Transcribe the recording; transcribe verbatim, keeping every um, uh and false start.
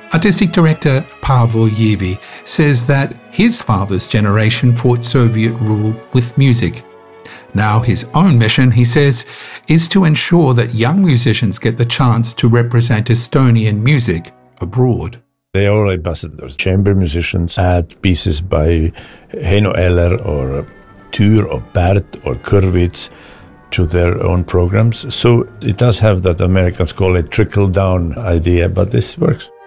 Artistic director Pavel Yevi says that his father's generation fought Soviet rule with music. Now his own mission, he says, is to ensure that young musicians get the chance to represent Estonian music abroad. They are all ambassadors. Chamber musicians add pieces by Heino Eller or Tür or Bert or Kurvitz to their own programs. So it does have that, Americans call it trickle-down idea, but this works.